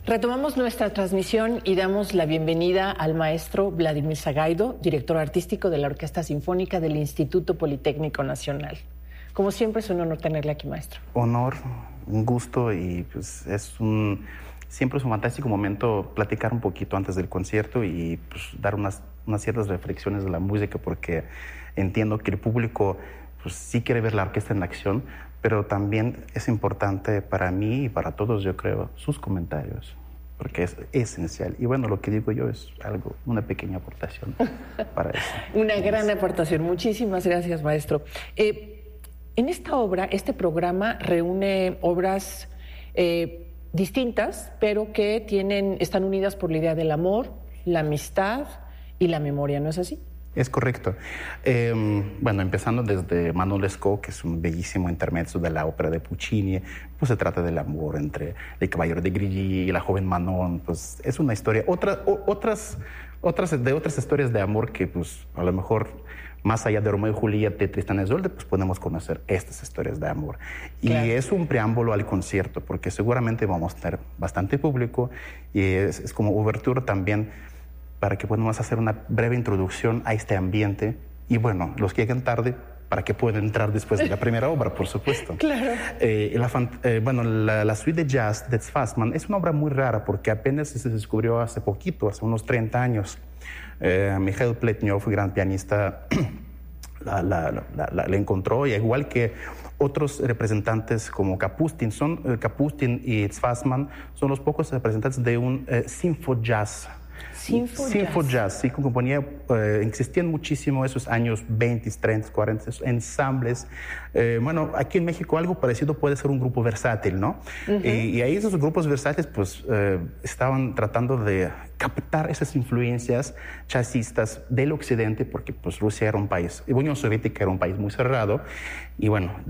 Retomamos nuestra transmisión y damos la bienvenida al maestro Vladimir Sagaido, director artístico de la Orquesta Sinfónica del Instituto Politécnico Nacional. Como siempre, es un honor tenerle aquí, maestro. Honor, un gusto y pues siempre es un fantástico momento platicar un poquito antes del concierto y pues, dar unas ciertas reflexiones de la música, porque entiendo que el público pues, sí quiere ver la orquesta en acción, pero también es importante para mí y para todos, yo creo, sus comentarios, porque es esencial. Y bueno, lo que digo yo es una pequeña aportación para eso. Una gran aportación. Muchísimas gracias, maestro. En esta obra, este programa reúne obras distintas, pero que están unidas por la idea del amor, la amistad y la memoria, ¿no es así? Es correcto. Bueno, empezando desde Manon Lescaut, que es un bellísimo intermezzo de la ópera de Puccini, pues se trata del amor entre el caballero de Grilly y la joven Manon. Pues es una historia, otras historias de amor que pues a lo mejor más allá de Romeo y Julieta, de Tristán y Isolde, pues podemos conocer estas historias de amor. Claro. Y es un preámbulo al concierto, porque seguramente vamos a tener bastante público y es como ouverture también, para que podamos hacer una breve introducción a este ambiente y bueno, los que lleguen tarde para que puedan entrar después de la primera obra, por supuesto. Claro. La suite de jazz de Fassmann es una obra muy rara porque apenas se descubrió hace poquito, hace unos 30 años. Mikhail Pletnyov, gran pianista, la encontró, y igual que otros representantes como Kapustin y Fassmann son los pocos representantes de un Sinfo-Jazz. Sinfo-Jazz, sí, existían muchísimo esos años 20, 30, 40, esos ensambles. Bueno, aquí en México algo parecido puede ser un grupo versátil, ¿no? Y ahí esos grupos versátiles pues estaban tratando de captar esas influencias jazzistas del occidente, porque pues Rusia era un país, Unión Soviética era un país muy cerrado, y bueno,